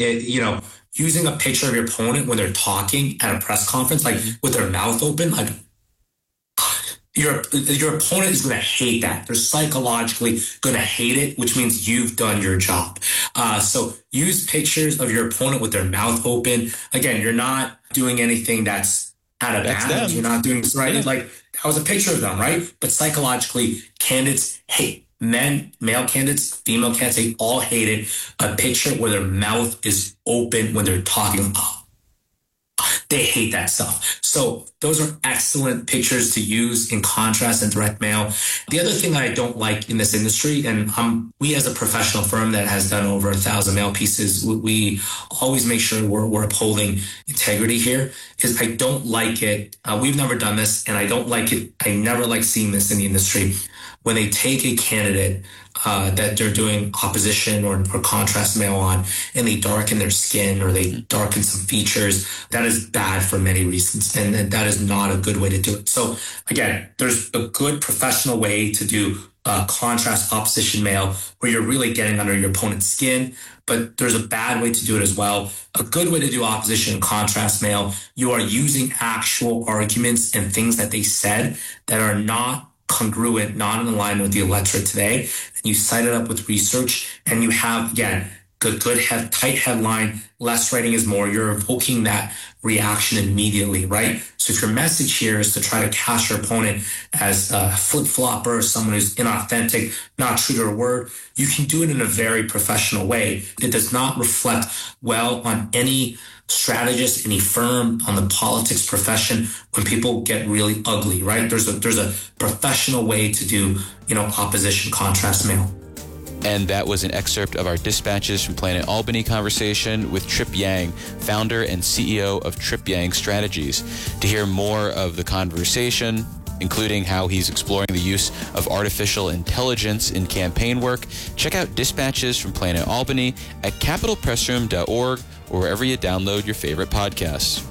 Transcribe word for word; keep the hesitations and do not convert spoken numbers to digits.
it, you know, using a picture of your opponent when they're talking at a press conference, like with their mouth open, like your your opponent is going to hate that. They're psychologically going to hate it, which means you've done your job. Uh, so use pictures of your opponent with their mouth open. Again, you're not doing anything that's out of bounds. You're not doing this right. Yeah. Like that was a picture of them, right? But psychologically, candidates hate. Men, male candidates, female candidates, they all hated a picture where their mouth is open when they're talking. Oh, they hate that stuff. So those are excellent pictures to use in contrast and direct mail. The other thing that I don't like in this industry, and um, we as a professional firm that has done over a thousand mail pieces, we, we always make sure we're, we're upholding integrity here, is I don't like it. Uh, we've never done this, and I don't like it. I never like seeing this in the industry. When they take a candidate uh, that they're doing opposition or, or contrast mail on, and they darken their skin or they darken some features, that is bad for many reasons. And, and that is not a good way to do it. So again, there's a good professional way to do uh, contrast opposition mail where you're really getting under your opponent's skin, but there's a bad way to do it as well. A good way to do opposition and contrast mail, you are using actual arguments and things that they said that are not congruent, not in alignment with the electorate today, and you cite it up with research, and you have, again, good, good head, tight headline, less writing is more. You're evoking that reaction immediately, right? So if your message here is to try to cast your opponent as a flip-flopper, someone who's inauthentic, not true to their word, you can do it in a very professional way. It does not reflect well on any strategist, any firm, on the politics profession when people get really ugly, right? There's a there's a professional way to do, you know, opposition contrast mail. And that was an excerpt of our Dispatches from Planet Albany conversation with Trip Yang, founder and C E O of Trip Yang Strategies. To hear more of the conversation, including how he's exploring the use of artificial intelligence in campaign work, check out Dispatches from Planet Albany at capital press room dot org or wherever you download your favorite podcasts.